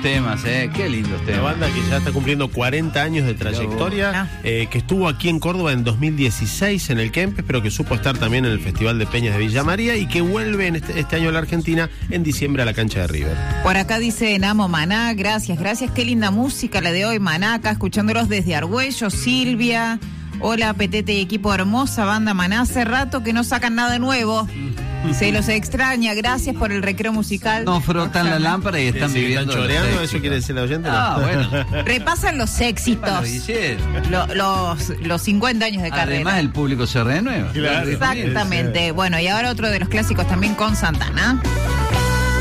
temas, qué lindos Una temas. banda que ya está cumpliendo 40 años de trayectoria, que estuvo aquí en Córdoba en 2016 en el Kempes, pero que supo estar también en el Festival de Peñas de Villa María y que vuelve en este año a la Argentina en diciembre a la cancha de River. Por acá dice Namo Maná, gracias, qué linda música la de hoy, Maná, acá escuchándolos desde Argüello, Silvia. Hola, Petete y equipo, hermosa banda Maná, hace rato que no sacan nada nuevo. Se los extraña, gracias por el recreo musical. No frotan la lámpara y están viviendo. ¿Están choreando? los ¿Eso éxitos. quiere decir la oyente? Ah, bueno. Repasan los éxitos, los 50 años de carrera. Además, el público se renueva. Claro. Exactamente. Bueno, y ahora otro de los clásicos también con Santana.